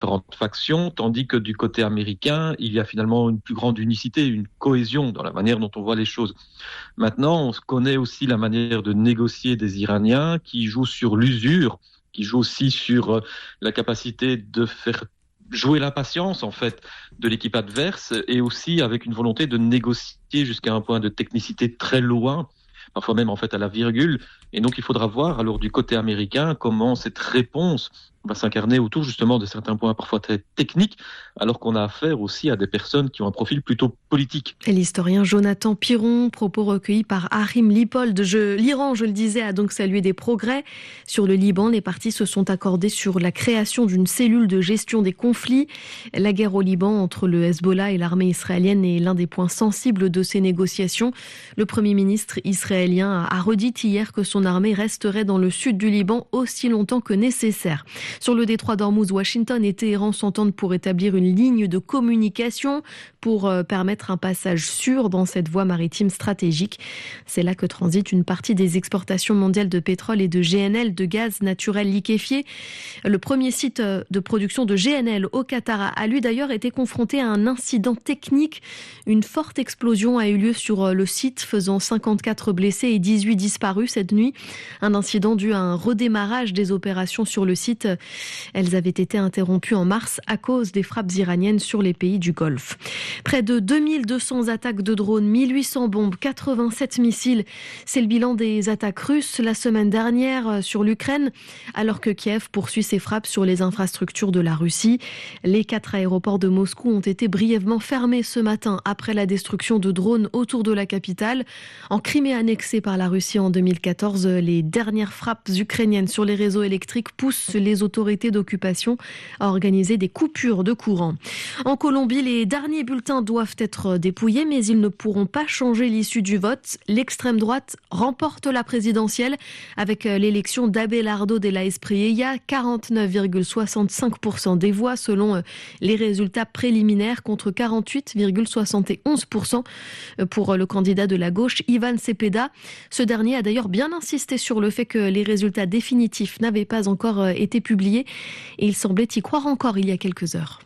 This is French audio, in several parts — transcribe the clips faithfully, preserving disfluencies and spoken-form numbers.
différentes factions, tandis que du côté américain, il y a finalement une plus grande unicité, une cohésion dans la manière dont on voit les choses. Maintenant, on connaît aussi la manière de négocier des Iraniens qui jouent sur l'usure, qui jouent aussi sur la capacité de faire jouer la patience en fait de l'équipe adverse et aussi avec une volonté de négocier jusqu'à un point de technicité très loin, parfois même en fait à la virgule. Et donc il faudra voir alors du côté américain comment cette réponse va s'incarner autour justement de certains points parfois très techniques, alors qu'on a affaire aussi à des personnes qui ont un profil plutôt politique. Et l'historien Jonathan Piron, propos recueillis par Harim Lipold. Je, L'Iran, je le disais, a donc salué des progrès. Sur le Liban, les parties se sont accordées sur la création d'une cellule de gestion des conflits. La guerre au Liban entre le Hezbollah et l'armée israélienne est l'un des points sensibles de ces négociations. Le Premier ministre israélien a redit hier que son armée resterait dans le sud du Liban aussi longtemps que nécessaire. Sur le détroit d'Ormuz, Washington et Téhéran s'entendent pour établir une ligne de communication pour euh, permettre un passage sûr dans cette voie maritime stratégique. C'est là que transite une partie des exportations mondiales de pétrole et de G N L, de gaz naturel liquéfié. Le premier site de production de G N L au Qatar a lui d'ailleurs été confronté à un incident technique. Une forte explosion a eu lieu sur le site, faisant cinquante-quatre blessés et dix-huit disparus cette nuit. Un incident dû à un redémarrage des opérations sur le site. Elles avaient été interrompues en mars à cause des frappes iraniennes sur les pays du Golfe. Près de deux mille deux cents attaques de drones, mille huit cents bombes, quatre-vingt-sept missiles. C'est le bilan des attaques russes la semaine dernière sur l'Ukraine, alors que Kiev poursuit ses frappes sur les infrastructures de la Russie. Les quatre aéroports de Moscou ont été brièvement fermés ce matin après la destruction de drones autour de la capitale. En Crimée annexée par la Russie en deux mille quatorze, les dernières frappes ukrainiennes sur les réseaux électriques poussent les autorités d'occupation à organiser des coupures de courant. En Colombie, les derniers bulletins doivent être dépouillés, mais ils ne pourront pas changer l'issue du vote. L'extrême droite remporte la présidentielle avec l'élection d'Abelardo de la Espriella, quarante-neuf virgule soixante-cinq pour cent des voix selon les résultats préliminaires contre quarante-huit virgule soixante et onze pour cent pour le candidat de la gauche, Iván Cepeda. Ce dernier a d'ailleurs bien insisté sur le fait que les résultats définitifs n'avaient pas encore été publiés et il semblait y croire encore il y a quelques heures.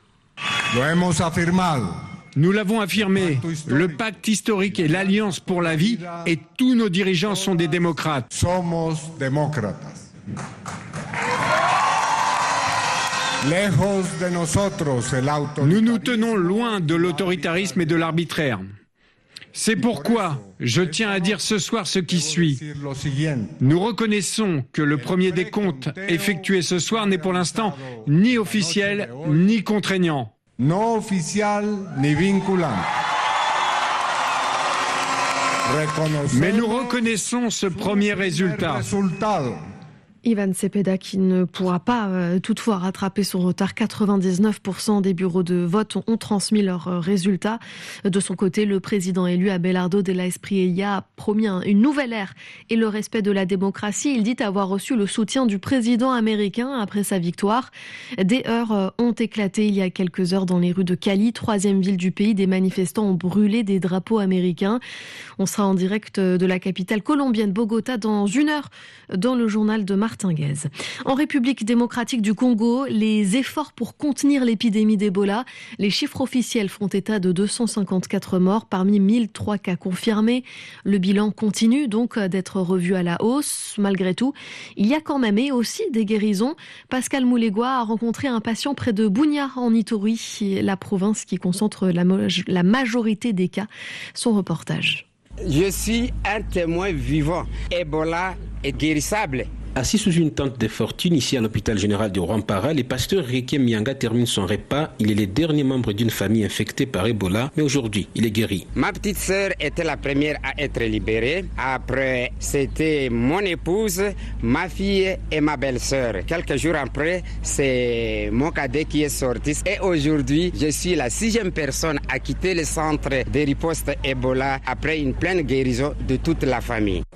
Nous l'avons affirmé, le pacte historique et l'Alliance pour la vie et tous nos dirigeants sont des démocrates. Nous nous tenons loin de l'autoritarisme et de l'arbitraire. C'est pourquoi je tiens à dire ce soir ce qui suit. Nous reconnaissons que le premier décompte effectué ce soir n'est pour l'instant ni officiel ni contraignant. Non officiel ni vinculant. Mais nous reconnaissons ce premier résultat. Iván Cepeda qui ne pourra pas euh, toutefois rattraper son retard. quatre-vingt-dix-neuf pour cent des bureaux de vote ont, ont transmis leurs euh, résultats. De son côté, le président élu Abelardo de la Espriella a promis un, une nouvelle ère et le respect de la démocratie. Il dit avoir reçu le soutien du président américain après sa victoire. Des heurts euh, ont éclaté il y a quelques heures dans les rues de Cali, troisième ville du pays. Des manifestants ont brûlé des drapeaux américains. On sera en direct de la capitale colombienne Bogota dans une heure dans le journal de Martin. En République démocratique du Congo, les efforts pour contenir l'épidémie d'Ebola, les chiffres officiels font état de deux cent cinquante-quatre morts parmi mille trois cas confirmés. Le bilan continue donc d'être revu à la hausse. Malgré tout, il y a quand même et aussi des guérisons. Pascal Moulegua a rencontré un patient près de Bunia en Ituri, la province qui concentre la, la majorité des cas. Son reportage. Je suis un témoin vivant. Ebola est guérissable. Assis sous une tente de fortune ici à l'hôpital général de Rwampara, le pasteur Rieke Mianga termine son repas. Il est le dernier membre d'une famille infectée par Ebola, mais aujourd'hui, il est guéri. Ma petite sœur était la première à être libérée. Après, c'était mon épouse, ma fille et ma belle-sœur. Quelques jours après, c'est mon cadet qui est sorti. Et aujourd'hui, je suis la sixième personne à quitter le centre de riposte Ebola après une pleine guérison de toute la famille.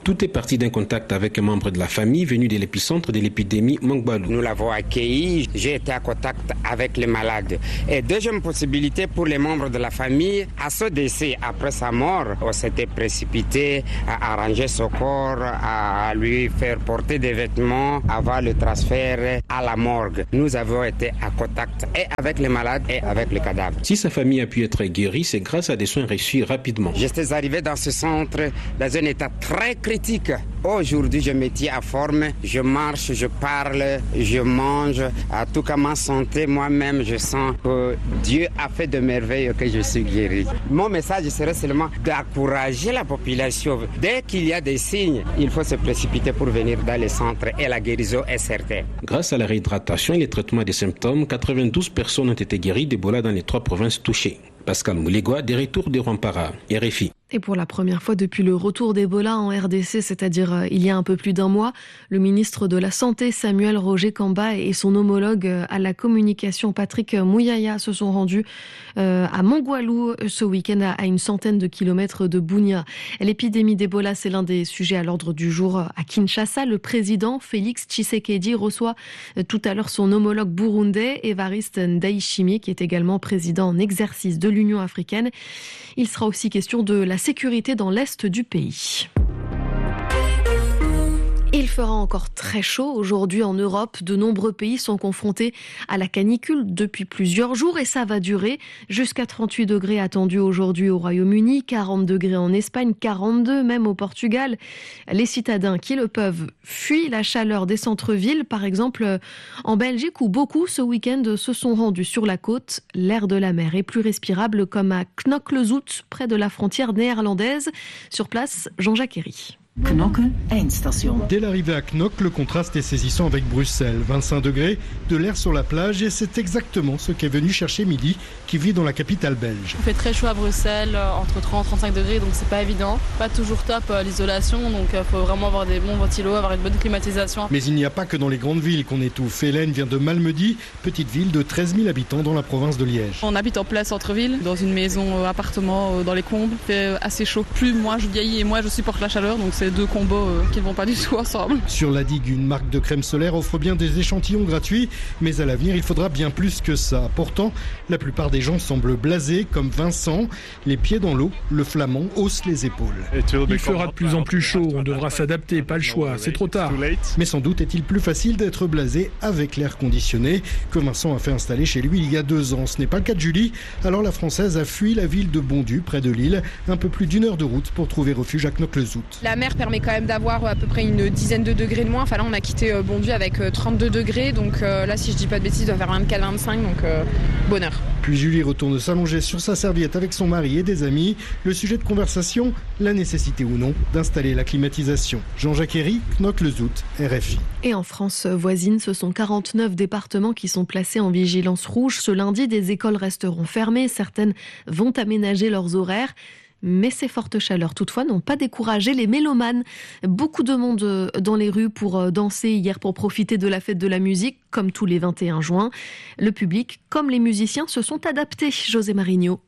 Tout est parti d'un contact avec un membre de la famille venu de l'épicentre de l'épidémie Mongbalou. Nous l'avons accueilli, j'ai été en contact avec les malades. Et deuxième possibilité pour les membres de la famille, à ce décès, après sa mort, on s'était précipité à arranger son corps, à lui faire porter des vêtements avant le transfert à la morgue. Nous avons été en contact et avec les malades et avec les cadavres. Si sa famille a pu être guérie, c'est grâce à des soins reçus rapidement. J'étais arrivé dans ce centre dans un état très critique. Aujourd'hui, je me tiens à forme, je marche, je parle, je mange. En tout cas, ma santé, moi-même, je sens que Dieu a fait de merveilles que je suis guéri. Mon message serait seulement d'encourager la population. Dès qu'il y a des signes, il faut se précipiter pour venir dans les centres et la guérison est certaine. Grâce à la réhydratation et les traitements des symptômes, quatre-vingt-douze personnes ont été guéries d'Ebola dans les trois provinces touchées. Pascal Moulegua, des retours de Rwampara, R F I. Et pour la première fois depuis le retour d'Ebola en R D C, c'est-à-dire il y a un peu plus d'un mois, le ministre de la Santé, Samuel Roger Kamba, et son homologue à la communication, Patrick Mouyaya, se sont rendus à Mongbalou ce week-end, à une centaine de kilomètres de Bunia. L'épidémie d'Ebola, c'est l'un des sujets à l'ordre du jour à Kinshasa. Le président Félix Tshisekedi reçoit tout à l'heure son homologue burundais, Évariste Ndayishimiye, qui est également président en exercice de l'Union africaine. Il sera aussi question de la sécurité dans l'est du pays. Il fera encore très chaud aujourd'hui en Europe. De nombreux pays sont confrontés à la canicule depuis plusieurs jours et ça va durer jusqu'à trente-huit degrés attendus aujourd'hui au Royaume-Uni, quarante degrés en Espagne, quarante-deux même au Portugal. Les citadins qui le peuvent fuient la chaleur des centres-villes, par exemple en Belgique où beaucoup ce week-end se sont rendus sur la côte. L'air de la mer est plus respirable comme à Knokke-le-Zoet, près de la frontière néerlandaise. Sur place, Jean-Jacques Herry. Knokke, eindstation. Dès l'arrivée à Knokke, le contraste est saisissant avec Bruxelles. vingt-cinq degrés, de l'air sur la plage et c'est exactement ce qu'est venu chercher Midi, qui vit dans la capitale belge. Il fait très chaud à Bruxelles, entre trente et trente-cinq degrés, donc c'est pas évident. Pas toujours top l'isolation, donc il faut vraiment avoir des bons ventilos, avoir une bonne climatisation. Mais il n'y a pas que dans les grandes villes qu'on étouffe. Hélène vient de Malmedy, petite ville de treize mille habitants dans la province de Liège. On habite en plein centre-ville, dans une maison, appartement, dans les combles. Il fait assez chaud. Plus moi je vieillis et moi je supporte la chaleur, donc c'est deux combos euh, qui ne vont pas du tout ensemble. Sur la digue, une marque de crème solaire offre bien des échantillons gratuits, mais à l'avenir, il faudra bien plus que ça. Pourtant, la plupart des gens semblent blasés, comme Vincent. Les pieds dans l'eau, le flamand hausse les épaules. Il fera de plus en plus chaud, on devra s'adapter, pas le choix, c'est trop tard. Mais sans doute est-il plus facile d'être blasé avec l'air conditionné que Vincent a fait installer chez lui il y a deux ans. Ce n'est pas le cas de Julie, alors la Française a fui la ville de Bondu, près de Lille, un peu plus d'une heure de route pour trouver refuge à Knokke-le-Zoet. La mer permet quand même d'avoir à peu près une dizaine de degrés de moins. Enfin là, on a quitté Bondu avec trente-deux degrés, donc euh, là, si je dis pas de bêtises, il doit faire vingt-quatre vingt-cinq, donc euh, bonheur. Puis Julie retourne s'allonger sur sa serviette avec son mari et des amis. Le sujet de conversation, la nécessité ou non d'installer la climatisation. Jean-Jacques Herry, Knokke-le-Zoet, R F I. Et en France voisine, ce sont quarante-neuf départements qui sont placés en vigilance rouge. Ce lundi, des écoles resteront fermées. Certaines vont aménager leurs horaires. Mais ces fortes chaleurs, toutefois, n'ont pas découragé les mélomanes. Beaucoup de monde dans les rues pour danser hier, pour profiter de la fête de la musique, comme tous les vingt et un juin. Le public, comme les musiciens, se sont adaptés. José Marigno.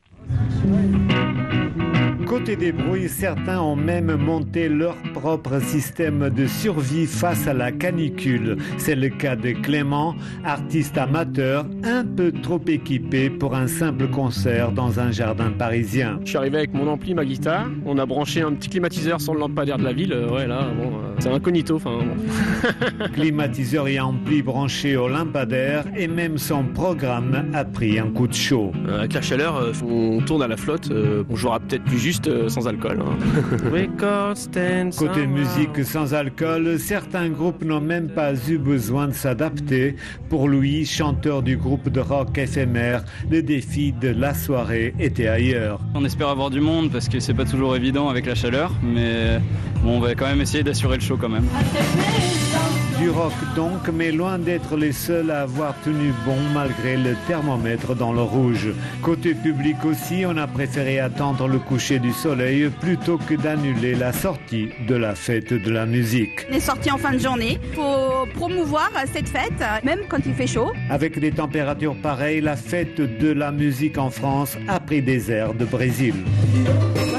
Côté des bruits, certains ont même monté leur propre système de survie face à la canicule. C'est le cas de Clément, artiste amateur, un peu trop équipé pour un simple concert dans un jardin parisien. Je suis arrivé avec mon ampli, ma guitare. On a branché un petit climatiseur sur le lampadaire de la ville. Euh, ouais, là, bon, euh, c'est incognito. Enfin, bon. Climatiseur et ampli branchés au lampadaire et même son programme a pris un coup de chaud. Euh, avec la chaleur, euh, on tourne à la flotte. Euh, on jouera peut-être plus juste euh, sans alcool. Hein. Côté musique sans alcool, certains groupes n'ont même pas eu besoin de s'adapter. Pour lui, chanteur du groupe de rock éphémère, le défi de la soirée était ailleurs. On espère avoir du monde parce que c'est pas toujours évident avec la chaleur, mais bon, on va quand même essayer d'assurer le show quand même. Du rock donc, mais loin d'être les seuls à avoir tenu bon malgré le thermomètre dans le rouge. Côté public aussi, on a préféré attendre le coucher du soleil plutôt que d'annuler la sortie de la fête de la musique. On est sortis en fin de journée, il faut promouvoir cette fête, même quand il fait chaud. Avec des températures pareilles, la fête de la musique en France a pris des airs de Brésil.